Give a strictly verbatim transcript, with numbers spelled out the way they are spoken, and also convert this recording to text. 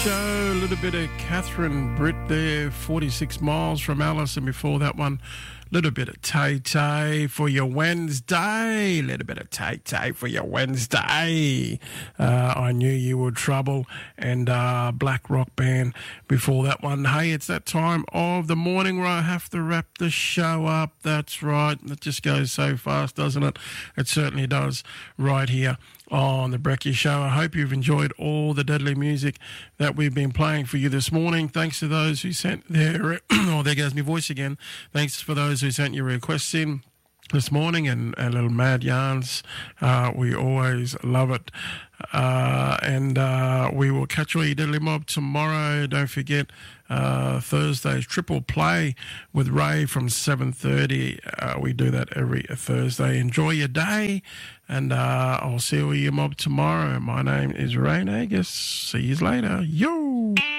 Show. A little bit of Catherine Britt there, forty-six miles from Alice, and before that one, a little bit of Tay Tay for your Wednesday. A little bit of Tay Tay for your Wednesday. Uh, I Knew You Were Trouble, and uh, Black Rock Band before that one. Hey, it's that time of the morning where I have to wrap the show up. That's right. It just goes so fast, doesn't it? It certainly does right here on the Brekkie Show. I hope you've enjoyed all the deadly music that we've been playing for you this morning. Thanks to those who sent their... oh, there goes my voice again. Thanks for those who sent your requests in this morning and, and little mad yarns. Uh, we always love it. Uh, and uh, we will catch all your Diddly Mob tomorrow. Don't forget uh, Thursday's Triple Play with Ray from seven thirty. Uh, we do that every Thursday. Enjoy your day, and uh, I'll see all your mob tomorrow. My name is Ray Nagus. See you later. Yo!